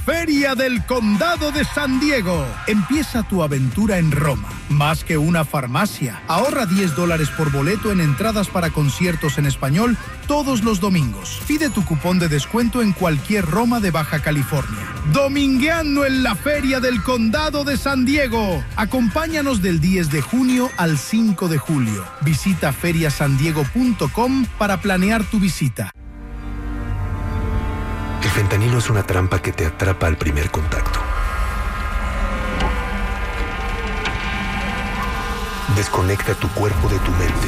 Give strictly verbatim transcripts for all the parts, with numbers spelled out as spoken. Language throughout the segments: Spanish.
Feria del Condado de San Diego. Empieza tu aventura en Roma. Más que una farmacia. Ahorra diez dólares por boleto en entradas para conciertos en español todos los domingos. Pide tu cupón de descuento en cualquier Roma de Baja California. Domingueando en la Feria del Condado de San Diego. Acompáñanos del diez de junio al cinco de julio. Visita feria san diego punto com para planear tu visita. El fentanilo es una trampa que te atrapa al primer contacto. Desconecta tu cuerpo de tu mente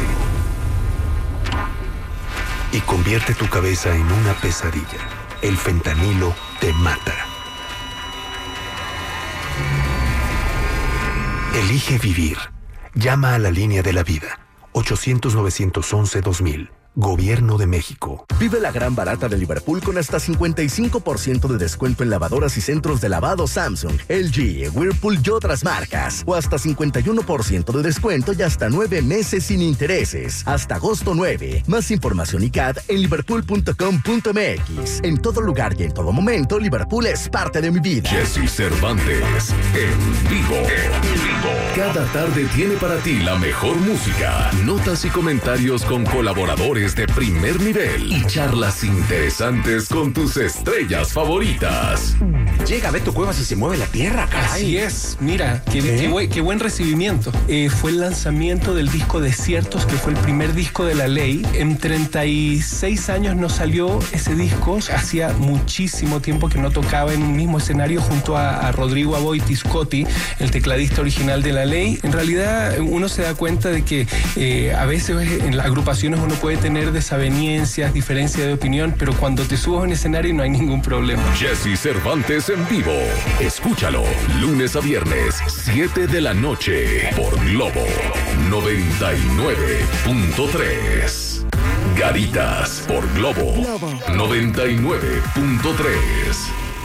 y convierte tu cabeza en una pesadilla. El fentanilo te mata. Elige vivir. Llama a la línea de la vida. ochocientos, novecientos once, dos mil. Gobierno de México. Vive la gran barata de Liverpool con hasta cincuenta y cinco por ciento de descuento en lavadoras y centros de lavado Samsung, L G, Whirlpool y otras marcas. O hasta cincuenta y uno por ciento de descuento y hasta nueve meses sin intereses. Hasta agosto nueve. Más información y C A D en liverpool punto com punto m x. En todo lugar y en todo momento, Liverpool es parte de mi vida. Jesse Cervantes, en vivo. En vivo. Cada tarde tiene para ti la mejor música, notas y comentarios con colaboradores de primer nivel y charlas interesantes con tus estrellas favoritas. Llega Beto Cuevas y se mueve la tierra, caray. Así es, mira, qué, ¿Eh? qué, buen, qué buen recibimiento. Eh, fue el lanzamiento del disco Desiertos, que fue el primer disco de La Ley. En treinta y seis años no salió ese disco. Hacía muchísimo tiempo que no tocaba en un mismo escenario junto a, a Rodrigo Aboiti Scotti, el tecladista original de La Ley. En realidad uno se da cuenta de que eh, a veces en las agrupaciones uno puede tener desavenencias, diferencia de opinión, pero cuando te subes a un escenario no hay ningún problema. Jesse Cervantes en vivo. Escúchalo lunes a viernes, siete de la noche, por Globo noventa y nueve punto tres. Garitas por Globo, Globo. noventa y nueve punto tres.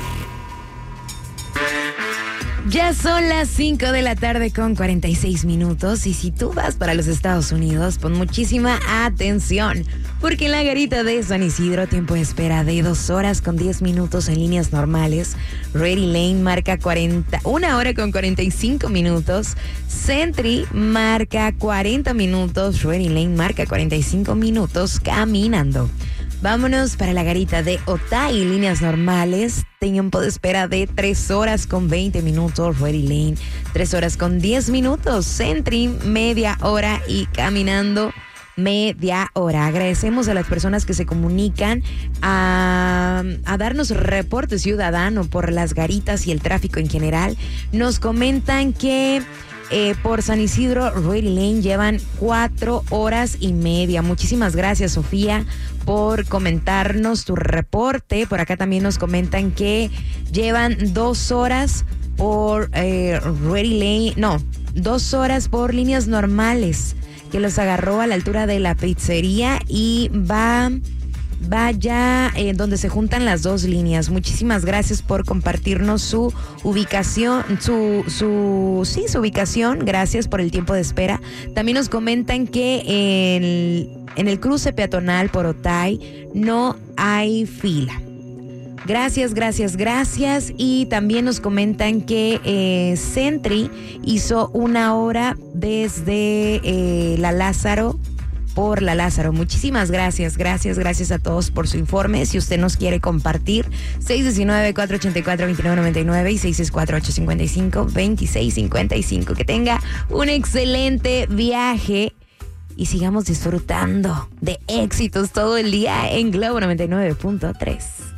Ya son las cinco de la tarde con cuarenta y seis minutos y si tú vas para los Estados Unidos, pon muchísima atención, porque en la garita de San Isidro, tiempo de espera de dos horas con diez minutos en líneas normales. Ready Lane marca cuarenta, una hora con cuarenta y cinco minutos. Sentry marca cuarenta minutos. Ready Lane marca cuarenta y cinco minutos caminando. Vámonos para la garita de Otay, líneas normales, tiempo de espera de tres horas con veinte minutos, Ready Lane, tres horas con diez minutos, Sentry, media hora y caminando, media hora. Agradecemos a las personas que se comunican a, a darnos reporte ciudadano por las garitas y el tráfico en general. Nos comentan que Eh, por San Isidro, Ready Lane llevan cuatro horas y media. Muchísimas gracias, Sofía, por comentarnos tu reporte. Por acá también nos comentan que llevan dos horas por eh, Ready Lane, no, dos horas por líneas normales, que los agarró a la altura de la pizzería y va... Vaya, eh, donde se juntan las dos líneas. Muchísimas gracias por compartirnos su ubicación, su, su, sí, su ubicación. Gracias por el tiempo de espera. También nos comentan que en, en el cruce peatonal por Otay no hay fila. Gracias, gracias, gracias. Y también nos comentan que eh, Sentry hizo una hora desde eh, la Lázaro. Por la Lázaro. Muchísimas gracias, gracias, gracias a todos por su informe. Si usted nos quiere compartir, seis uno nueve, cuatro ocho cuatro, dos nueve nueve nueve y seis seis cuatro, ocho cinco cinco, dos seis cinco cinco. Que tenga un excelente viaje y sigamos disfrutando de éxitos todo el día en Globo noventa y nueve punto tres.